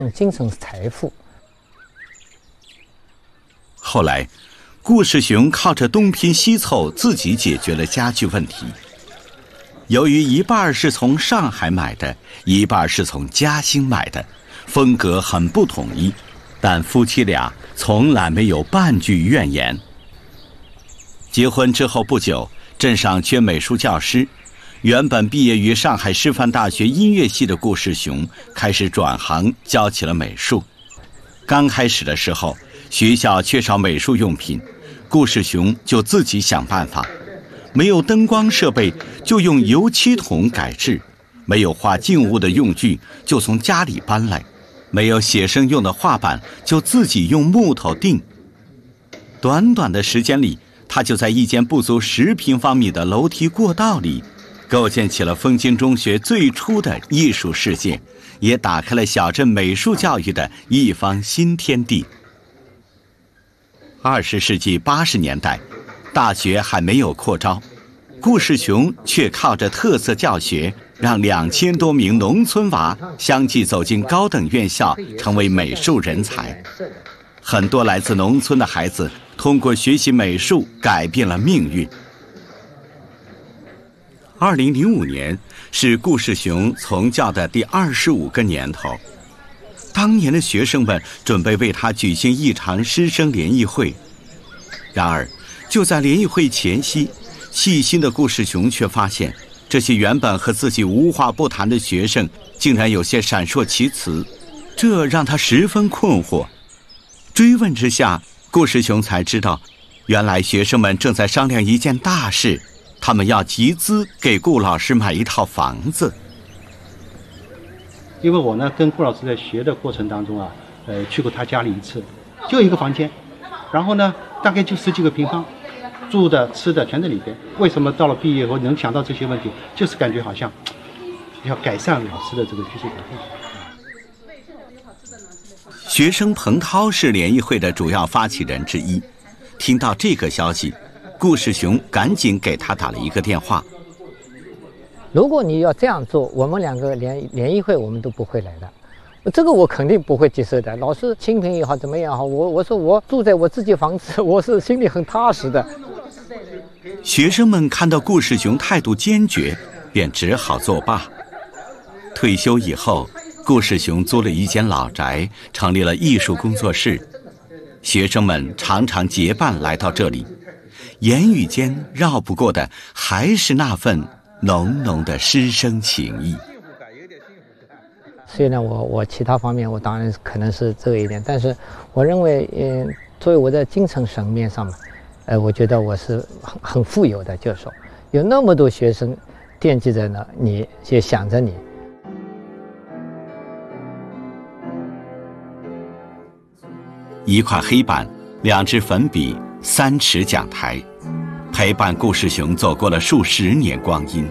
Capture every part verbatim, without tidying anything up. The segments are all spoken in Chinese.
精神财富。 后来顾世雄靠着东拼西凑自己解决了家具问题。由于一半是从上海买的，一半是从嘉兴买的，风格很不统一，但夫妻俩从来没有半句怨言。结婚之后不久，镇上缺美术教师，原本毕业于上海师范大学音乐系的顾世雄开始转行教起了美术。刚开始的时候，学校缺少美术用品，顾世雄就自己想办法，没有灯光设备就用油漆桶改制，没有画静物的用具就从家里搬来，没有写生用的画板就自己用木头钉。短短的时间里，他就在一间不足十平方米的楼梯过道里构建起了枫泾中学最初的艺术世界，也打开了小镇美术教育的一方新天地。二十世纪八十年代，大学还没有扩招，顾世雄却靠着特色教学，让两千多名农村娃相继走进高等院校，成为美术人才。很多来自农村的孩子通过学习美术改变了命运。二零零五年是顾世雄从教的第二十五个年头，当年的学生们准备为他举行一场师生联谊会。然而就在联谊会前夕，细心的顾世雄却发现，这些原本和自己无话不谈的学生竟然有些闪烁其词，这让他十分困惑。追问之下，顾世雄才知道，原来学生们正在商量一件大事，他们要集资给顾老师买一套房子。 因为我呢跟顾老师在学的过程当中啊，呃，去过他家里一次，就一个房间，然后呢大概就十几个平方，住的吃的全在里边。为什么到了毕业后能想到这些问题，就是感觉好像要改善老师的这个居住条件。 学生彭涛是联谊会的主要发起人之一，听到这个消息，顾世雄赶紧给他打了一个电话。 如果你要这样做，我们两个联联谊会我们都不会来的，这个我肯定不会接受的。老师清贫也好，怎么样好，我我说我住在我自己房子，我是心里很踏实的。 学生们看到顾世雄态度坚决，便只好作罢。退休以后，顾世雄租了一间老宅，成立了艺术工作室。学生们常常结伴来到这里，言语间绕不过的还是那份浓浓的师生情谊。 虽然我我其他方面我当然可能是这一点，但是我认为，嗯、呃，作为我在精神层面上嘛，呃，我觉得我是很很富有的，就是说有那么多学生惦记着呢，你也想着你。 一块黑板，两支粉笔，三尺讲台，陪伴顾世雄走过了数十年光阴。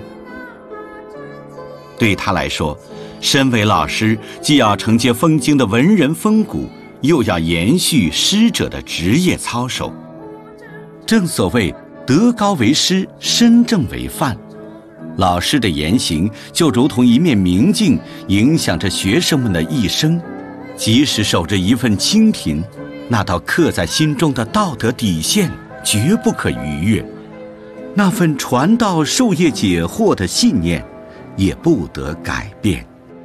对他来说，身为老师，既要承接枫泾的文人风骨，又要延续师者的职业操守。正所谓德高为师，身正为范。老师的言行就如同一面明镜，影响着学生们的一生。即使守着一份清贫，那道刻在心中的道德底线绝不可逾越，那份传道授业解惑的信念也不得改变。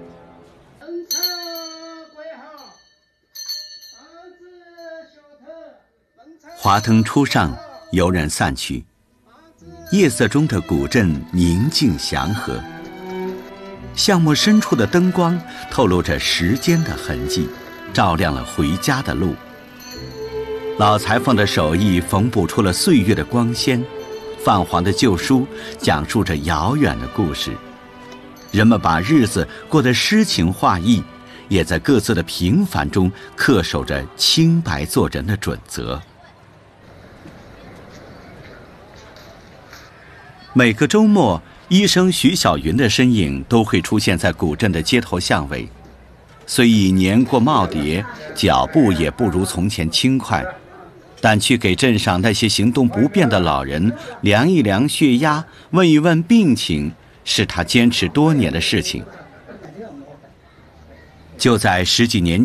华灯初上，游人散去，夜色中的古镇宁静祥和，巷陌深处的灯光透露着时间的痕迹，照亮了回家的路。老裁缝的手艺缝补出了岁月的光鲜，泛黄的旧书讲述着遥远的故事。人们把日子过得诗情画意，也在各自的平凡中恪守着清白做人的准则。每个周末，医生徐小云的身影都会出现在古镇的街头巷尾。虽已年过耄耋，脚步也不如从前轻快，但去给镇上那些行动不便的老人量一量血压，问一问病情，是他坚持多年的事情。 就在十几年